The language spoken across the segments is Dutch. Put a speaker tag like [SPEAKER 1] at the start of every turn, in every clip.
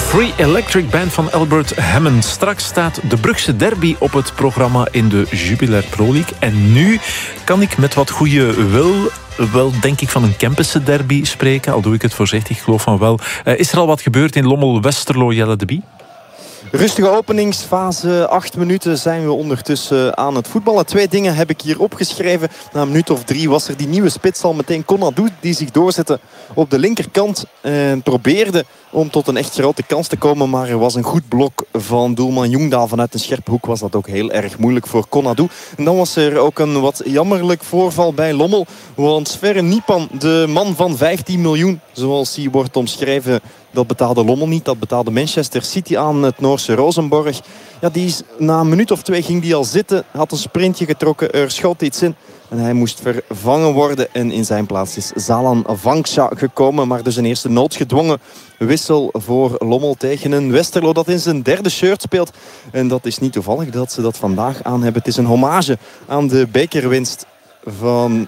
[SPEAKER 1] Free Electric Band van Albert Hammond. Straks staat de Brugse derby op het programma in de Jupiler Pro League. En nu kan ik met wat goede wil wel, denk ik, van een Kempense derby spreken. Al doe ik het voorzichtig, ik geloof van wel. Is er al wat gebeurd in Lommel-Westerlo, Jelle de Bie?
[SPEAKER 2] Rustige openingsfase, 8 minuten zijn we ondertussen aan het voetballen. 2 dingen heb ik hier opgeschreven. Na een minuut of 3 was er die nieuwe spits al meteen Konadu, die zich doorzette op de linkerkant en probeerde om tot een echt grote kans te komen. Maar er was een goed blok van doelman Jongdaal. Vanuit een scherpe hoek was dat ook heel erg moeilijk voor Konadu. En dan was er ook een wat jammerlijk voorval bij Lommel. Want Sverre Nipan, de man van 15 miljoen, zoals hij wordt omschreven, dat betaalde Lommel niet. Dat betaalde Manchester City aan het Noorse Rosenborg. Ja, na een minuut of 2 ging die al zitten. Had een sprintje getrokken. Er schoot iets in. En hij moest vervangen worden. En in zijn plaats is Zalan Vangsha gekomen. Maar dus een eerste noodgedwongen wissel voor Lommel tegen een Westerlo dat in zijn 3e shirt speelt. En dat is niet toevallig dat ze dat vandaag aan hebben. Het is een hommage aan de bekerwinst van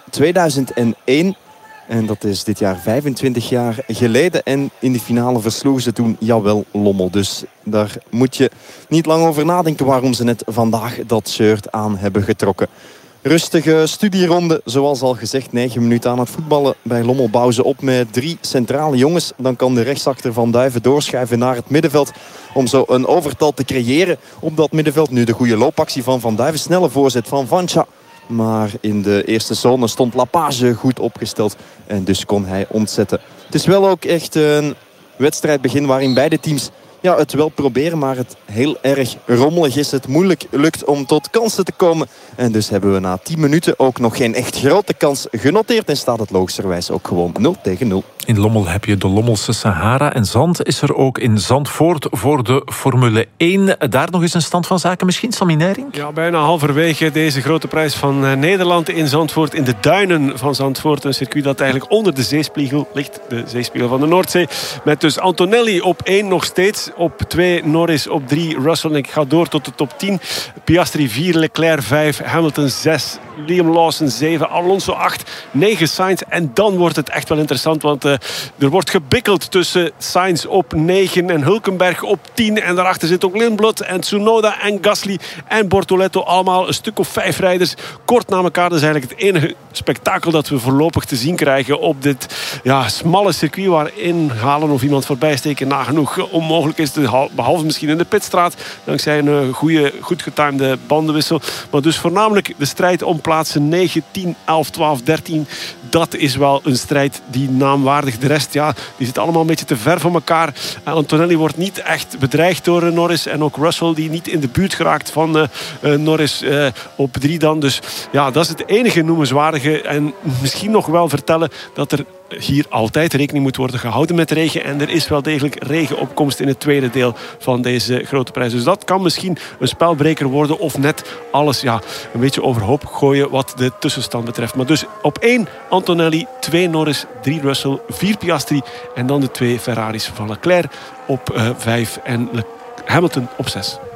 [SPEAKER 2] 2001. En dat is dit jaar 25 jaar geleden. En in de finale versloegen ze toen, jawel, Lommel. Dus daar moet je niet lang over nadenken waarom ze net vandaag dat shirt aan hebben getrokken. Rustige studieronde, zoals al gezegd, 9 minuten aan het voetballen. Bij Lommel bouwen ze op met 3 centrale jongens. Dan kan de rechtsachter Van Duiven doorschuiven naar het middenveld om zo een overtal te creëren op dat middenveld. Nu de goede loopactie van Van Duiven, snelle voorzet van Vanscha. Maar in de eerste zone stond Lapage goed opgesteld en dus kon hij ontzetten. Het is wel ook echt een wedstrijdbegin waarin beide teams het wel proberen, maar het heel erg rommelig is. Het moeilijk lukt om tot kansen te komen. En dus hebben we na 10 minuten ook nog geen echt grote kans genoteerd. En staat het logischerwijs ook gewoon 0-0.
[SPEAKER 1] In Lommel heb je de Lommelse Sahara. En zand is er ook in Zandvoort voor de Formule 1. Daar nog eens een stand van zaken misschien, Sammy Nering?
[SPEAKER 3] Ja, bijna halverwege deze grote prijs van Nederland in Zandvoort. In de duinen van Zandvoort. Een circuit dat eigenlijk onder de zeespiegel ligt. De zeespiegel van de Noordzee. Met dus Antonelli op 1 nog steeds. Op 2 Norris, op 3 Russell. En ik ga door tot de top 10. Piastri 4, Leclerc 5, Hamilton 6, Liam Lawson 7, Alonso 8, 9 Sainz. En dan wordt het echt wel interessant, want er wordt gebikkeld tussen Sainz op 9 en Hülkenberg op 10. En daarachter zit ook Lindblad en Tsunoda en Gasly en Bortoletto. Allemaal een stuk of 5 rijders kort na elkaar. Dat is eigenlijk het enige spektakel dat we voorlopig te zien krijgen op dit smalle circuit, waar inhalen of iemand voorbij steken nagenoeg onmogelijk is. Behalve misschien in de pitstraat, dankzij een goed getimede bandenwissel. Maar dus voornamelijk de strijd om plaatsen 9, 10, 11, 12, 13. Dat is wel een strijd die naamwaardig. De rest, die zit allemaal een beetje te ver van elkaar. Antonelli wordt niet echt bedreigd door Norris. En ook Russell, die niet in de buurt geraakt van Norris op 3 dan. Dus dat is het enige noemenswaardige. En misschien nog wel vertellen dat er hier altijd rekening moet worden gehouden met regen. En er is wel degelijk regenopkomst in het tweede deel van deze grote prijs. Dus dat kan misschien een spelbreker worden of net alles een beetje overhoop gooien wat de tussenstand betreft. Maar dus op 1 Antonelli, 2 Norris, 3 Russell, 4 Piastri en dan de 2 Ferraris van Leclerc op 5 en Hamilton op 6.